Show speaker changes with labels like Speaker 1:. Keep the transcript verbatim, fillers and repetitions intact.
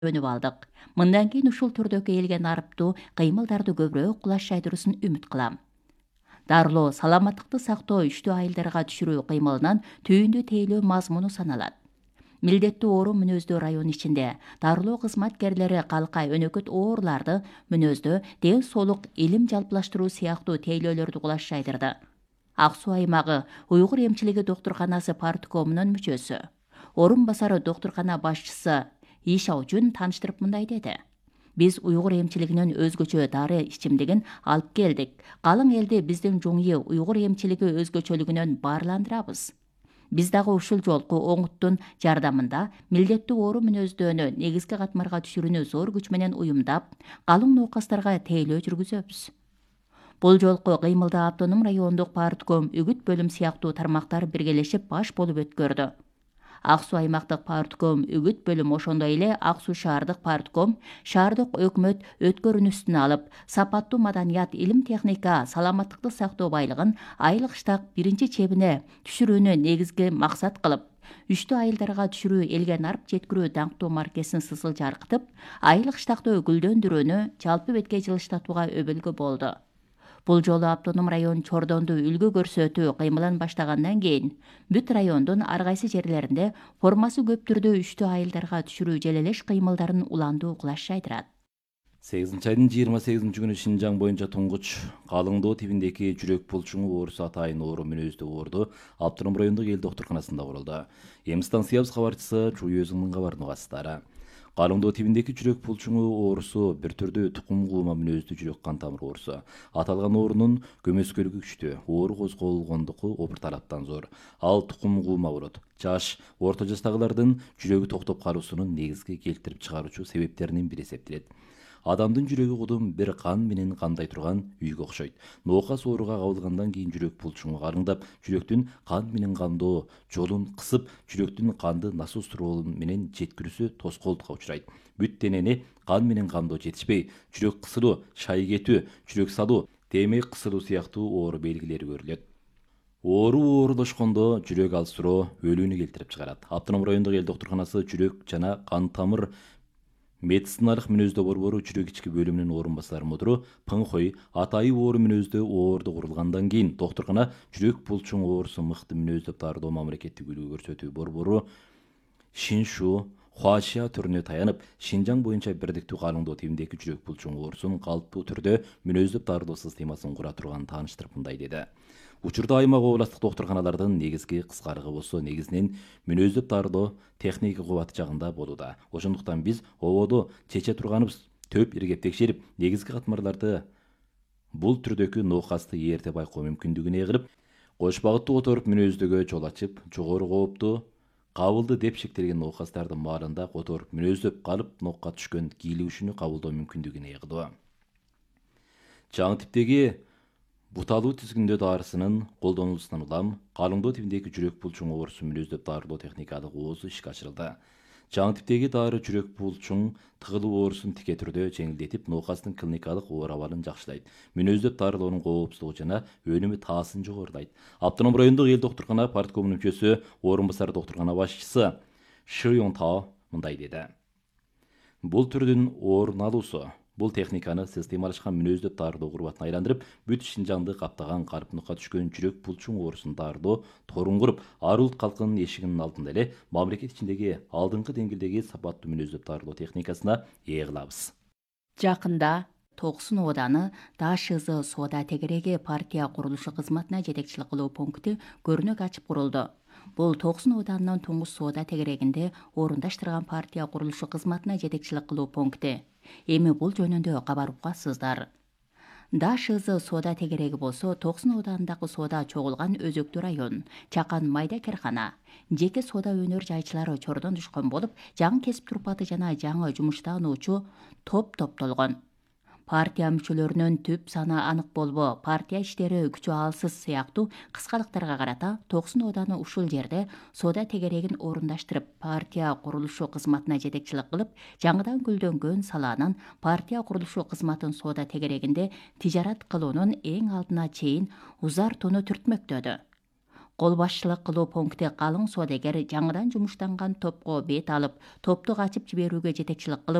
Speaker 1: өнүп алдык. Мындан кийин ушул түрдөгү элге нарыптуу кыймылдарды көбүрөөк кулаш жайдыруусун үмүт кылам. Дарылоо саламаттыкты сактоо үчтүү айылдарга түшүрүү кыймылынан түйүндү тейлөө мазмуну саналат. Милдеттүү оору мүнөздүү район ичинде дарылоо кызматкерлери калка өнөкөт ооруларды мүнөздөө ден соолук илим жалпылаштыруу сыяктуу тейлөөлөрдү кулаш жайдырды. Ак Суу аймагы уйгур эмчилиги доктурканасы парткомунун мүчөсү, орун басары доктуркана башчысы Ишаужун тааныштырып мындай деди. Биз уйгур эмчилигинин өзгөчө дары ичимдигин алып келдик. Калың элди биздин жуңйы уйгур эмчилиги өзгөчөлүгүнөн баарландырабыз. Биз дагы ушул жолку оңуттун жардамында милдеттүү оору мүнөздүүнү негизги катмарга түшүрүүнү зор күч менен уюмдап, калың ноокастарга тейлөө жүргүзөбүз. Бул жолку кыймылда автоном райондук партком, үгүт бөлүм сыяктуу тармактар биргелешип баш болуп өткөрдү. Ак Суу аймактык партком, үгүт бөлүм ошондой эле Ак Суу шаардык партком шаардык өкмөт өткөрүүнү үстүнө алып, сапаттуу маданият, илим техника, саламаттыкты сактоо байлыгын айылык штат биринчи чебине түшүрүүнү негизги максат кылып, үчтүү айылдарга түшүрүү, элге нарп жеткирүү даңктуу маркесин сысыл жаркытып, айылык штатты гүлдөндүрүүнү жалпы бетке жылыштатууга өбөлгө болду. Бул жолу автоном район Чордонду үлгү көрсөтүү кыймылын баштагандан кийин бүт райондун ар кайсы жерлеринде формасы көп түрдө үчтүү айылдарга түшүрүү желелеш кыймылдарын уландуу кулаш жайдырат.
Speaker 2: сегизинчи айдын жыйырма сегизинчи күнү Шинжаң боюнча туңгуч Калыңдоо тибиндеги жүрөк булчуңу оорусу атайын оору мүнөздүү оорду автоном райондук эл доктурканасында курулду. Эми станциябыз кабарчысы Чүй өзүнүн кабарын угасыздар. Калыңдоо тибиндеги жүрөк булчуңу оорусу бир түрдүү тукум куума мүнөздүү жүрөк кан тамыр оорусу. Аталган оорунун көмөскөлүгү күчтүү, оору козголгондугу обур тараптан зор. Ал тукум куума урут. Жаш, орто жаштагылардын жүрөгү токтоп калуусунун негизги келтирип чыгаруучу себептеринин бири эсептелет. Адамдын жүрөгү кудум бир кан менен кандай турган үйгө окшойт. Ноокас ооруга кабылгандан кийин жүрөк булчуңу карыңдап, жүрөктүн кан менен кандоо жолун кысып, жүрөктүн канды насостуруу менен жеткирүүсү тоскоолдукка учурайт. Бүт денени кан менен кандоо жетишпей, жүрөк кысылуу, шай кетүү, жүрөк салуу, темек кысылуу сыяктуу оору белгилери көрүлөт. Оору оорулашкондо жүрөк алсыроо, өлүүнү келтирип чыгарат. Автоном райондук эл доктурканасы жүрөк жана кан тамыр медициналык мүнөздөө борбору жүрөк ички бөлүмүнүн орун басары мудуру Пыңхой атайы оору мүнөздөө оорду курулгандан кийин доктуркана жүрөк булчуң оорусу мыкты мүнөздөп дарылоо мамлекеттик үлгү көрсөтүү борбору Шиншу Хуачия түрүнө таянып, Шинжаң боюнча бирдиктүү Калыңдоо тибиндеги жүрөк булчуң оорусун калыптуу түрдө мүнөздөп дарылоо системасын кура турганын тааныштырып мындай деди. Учурда аймак областык доктурканалардын негизги кыскарыгы болсо негизинен мүнөздөп дарылоо техника кубаты жагында болууда. Ошондуктан биз ободо чече турганыбыз төп иргеп текшерип, негизги катмарларды бул түрдөгү ноокасты эрте байкоо мүмкүндүгүнө кылып, кош багыттуу которуп мүнөздөгө жол ачып, жогору кооптуу кабылды деп шектелген ноокастарды маалында которуп мүнөздөп калып, нокко түшкөн кийлигишүүнү кабылдоо мүмкүндүгүнө кылуу. Жаңы типтеги буталуу тизгиндөө дарысынын колдонулуусунан улам Калыңдоо тибиндеги жүрөк булчуң оорусу мүнөздөп дарылоо техникалык оозу ишке ашырылды. Жаңы типтеги дары жүрөк булчуң тыгылуу оорусун тике түрдө жеңилдетип, ноокастын клиникалык оор абалын жакшылайт. Мүнөздөп дарылоонун коопсуздугу жана өнүмү таасын жогорулайт. Автоном райондук эл доктуркана парткомунун мүчөсү, орун басары доктуркана башчысы Шы Йонтао мындай деди. Бул түрдүн орун алуусу бул техниканы системалашкан мүнөздөп дарылоо курбатына айландырып, бүт Шинжаңды каптаган карпыныкка түшкөн жүрөк булчуң оорусун дарылоо торун куруп, ар улут калкынын эшигинин алдында эле мамлекет ичиндеги алдыңкы деңгээлдеги сапаттуу мүнөздөп дарылоо техникасына ээ кылабыз.
Speaker 1: Жакында Токсун ооданы Дашызы соода тегереги партия курулушу кызматына жетекчилик кылуу пункти көрүнөк ачып курулду. Бул Токсун ооданынын туңгуч соода тегерегинде орундаштырган партия курулушу кызматына жетекчилик кылуу пункти. Эми бул жөнүндө кабар угасыздар. Дашызы соода тегереги болсо Токсун ооданындагы соода чогулган өзөктүү район, чакан майда керкана, жеке соода өнөр жайчылары чордон түшкөн болуп, жаңы кесип турпаты жана жаңы жумуштануучу топ топтолгон. Партия мүчөлөрүнүн түп саны анык болбоо, партия иштери күчү алсыз сыяктуу кыскалыктарга карата Токсун ооданы ушул жерде соода тегерегин орундаштырып, партия курулушу кызматына жетекчилик кылып, жаңыдан гүлдөнгөн салаанын партия курулушу кызматын соода тегерегинде тижарат кылуунун эң алдына чейин узартууну түртмөктөдү. кол башчылык кылуу пункти калың соодагер жаңыдан жумуштанган топко бет алып, топту качып жиберүүгө жетекчилик кылып,